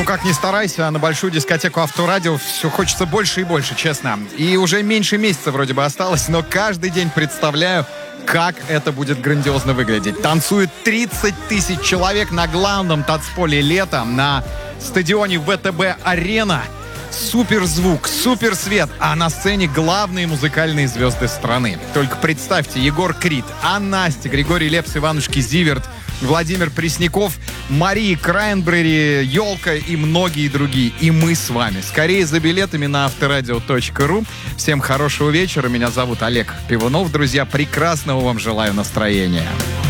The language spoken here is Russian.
как ни старайся, на большую дискотеку Авторадио все хочется больше и больше, честно. И уже меньше месяца вроде бы осталось, но каждый день представляю, как это будет грандиозно выглядеть. Танцует 30 тысяч человек на главном танцполе лета на стадионе ВТБ-Арена. Суперзвук, суперсвет, а на сцене главные музыкальные звезды страны. Только представьте, Егор Крид, Анна Асти, Григорий Лепс, Иванушки Зиверт, Владимир Пресняков, Мария Крайнбрери, Елка и многие другие. И мы с вами. Скорее за билетами на авторадио.ру. Всем хорошего вечера. Меня зовут Олег Пивунов. Друзья, прекрасного вам желаю настроения.